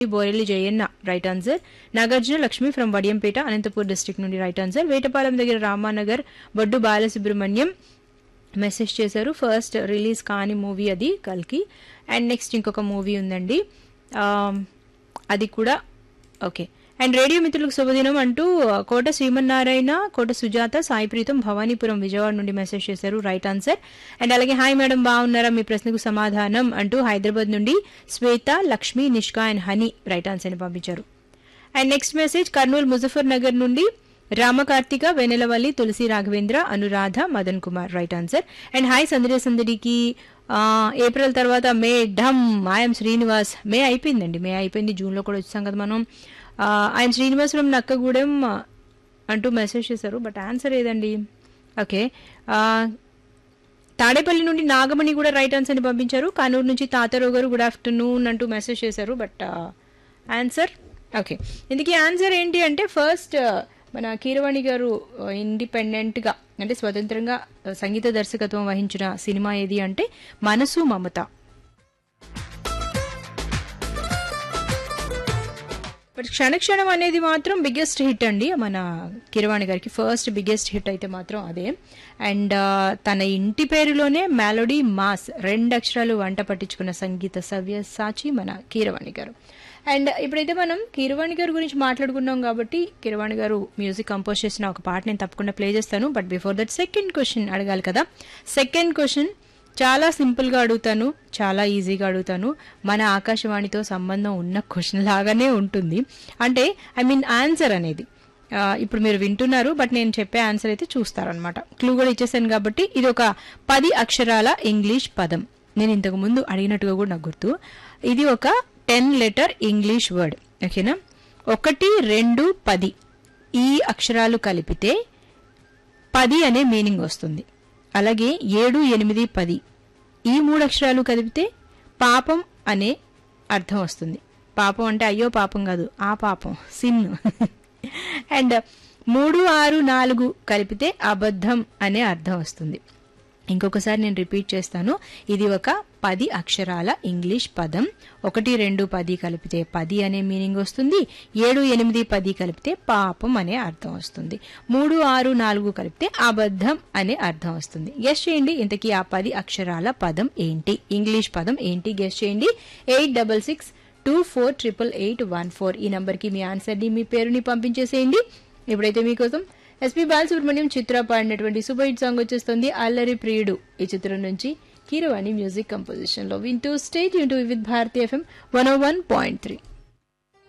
Borelli Jayanna right answer. Nagarjuna Lakshmi from Vadiyampeta Anantapur district నుండి right answer. Vetapalem దగ్గర రామానగర్ బొడ్డు Balasubrahmanyam message చేశారు. ఫస్ట్ రిలీజ్ కాని మూవీ అది కల్కి. అండ్ నెక్స్ట్ ఇంకొక మూవీ ఉందండి, అది కూడా ఓకే. అండ్ రేడియో మిత్రులకు శుభదినం అంటూ కోట శ్రీమన్నారాయణ, కోట సుజాత, సాయి ప్రీతం భవానీపురం విజయవాడ నుండి మెసేజ్ చేశారు రైట్ ఆన్సర్. అండ్ అలాగే హాయ్ మేడం బాగున్నారా, మీ ప్రశ్నకు సమాధానం అంటూ హైదరాబాద్ నుండి శ్వేత, Lakshmi, Nishka and honey right answer ని పంపించారు. And next message Kurnool Muzaffar Nagar నుండి రామకార్తిక, వెనెలవల్లి, తులసి Raghavendra, Anuradha, Madan Kumar right answer. And hi సందడికి April తర్వాత మే ఢమ్ ఐఎమ్ శ్రీనివాస్. మే అయిపోయిందండి, మే అయిపోయింది, జూన్లో కూడా వచ్చాం కదా మనం. ఐఎమ్ శ్రీనివాస్ ఫ్రమ్ నక్కగూడెం అంటూ మెసేజ్ చేశారు, బట్ ఆన్సర్ ఏదండి? ఓకే, తాడేపల్లి నుండి నాగమణి కూడా రైట్ ఆన్సర్ ని పంపించారు. కానూరు నుంచి తాతారావు గారు గుడ్ ఆఫ్టర్నూన్ అంటూ మెసేజ్ చేశారు, బట్ ఆన్సర్ ఓకే. ఇందుకీ ఆన్సర్ ఏంటి అంటే ఫస్ట్ మన కీరవాణి గారు ఇండిపెండెంట్ గా అంటే స్వతంత్రంగా సంగీత దర్శకత్వం వహించిన సినిమా ఏది అంటే మనసు మమత. బట్ క్షణక్షణం అనేది మాత్రం బిగ్గెస్ట్ హిట్ అండి మన కీరవాణి గారికి, ఫస్ట్ బిగ్గెస్ట్ హిట్ అయితే మాత్రం అదే. అండ్ తన ఇంటి పేరులోనే మెలోడీ మాస్ 2 అక్షరాలు వంట పట్టించుకున్న సంగీత సవ్యసాచి మన కీరవాణి గారు. అండ్ ఇప్పుడైతే మనం కీరవాణి గారి గురించి మాట్లాడుకున్నాం కాబట్టి కీరవాణి గారు మ్యూజిక్ కంపోజ్ చేసిన ఒక పాట నేను తప్పకుండా ప్లే చేస్తాను. But before that second question అడగాలి కదా. సెకండ్ క్వశ్చన్ చాలా సింపుల్ గా అడుగుతాను, చాలా ఈజీగా అడుగుతాను. మన ఆకాశవాణితో సంబంధం ఉన్న క్వశ్చన్ లాగానే ఉంటుంది. అంటే ఐ మీన్ ఆన్సర్ అనేది ఇప్పుడు మీరు వింటున్నారు, బట్ నేను చెప్పే ఆన్సర్ అయితే చూస్తారనమాట. క్లూ కూడా ఇచ్చేసాను కాబట్టి ఇది ఒక 10 అక్షరాల ఇంగ్లీష్ పదం. నేను ఇంతకు ముందు అడిగినట్టుగా కూడా నాకు గుర్తు, ఇది ఒక 10 లెటర్ ఇంగ్లీష్ వర్డ్. ఓకేనా, 1, 2, 10 ఈ అక్షరాలు కలిపితే 10 అనే మీనింగ్ వస్తుంది. అలాగే 7, 8, 10 ఈ 3 అక్షరాలు కలిపితే పాపం అనే అర్థం వస్తుంది. పాపం అంటే అయ్యో పాపం కాదు, ఆ పాపం సిన్. అండ్ 3, 6, 4 కలిపితే అబద్ధం అనే అర్థం వస్తుంది. ఇంకొకసారి నేను రిపీట్ చేస్తాను, ఇది ఒక 10 అక్షరాల ఇంగ్లీష్ పదం. 1, 2, 10 కలిపితే 10 అనే మీనింగ్ వస్తుంది. 7, 8, 10 కలిపితే పాపం అనే అర్థం వస్తుంది. 3, 6, 4 కలిపితే అబద్ధం అనే అర్థం వస్తుంది. గెస్ చేయండి ఇంతకీ ఆ 10 అక్షరాల పదం ఏంటి, ఇంగ్లీష్ పదం ఏంటి? గెస్ చేయండి. 8662488814 ఈ నంబర్ కి మీ ఆన్సర్ ని, మీ పేరుని పంపించేసేయండి. ఇప్పుడైతే మీకోసం ఎస్పీ బాలసుబ్రహ్మణ్యం చిత్ర పాడినటువంటి సూపర్ హిట్ సాంగ్ వచ్చేస్తుంది అల్లరి ప్రియుడు ఈ చిత్రం నుంచి కీరవాణి మ్యూజిక్ కంపోజిషన్ లో. వింటూ stay tune to Vividh Bharati FM 101.3.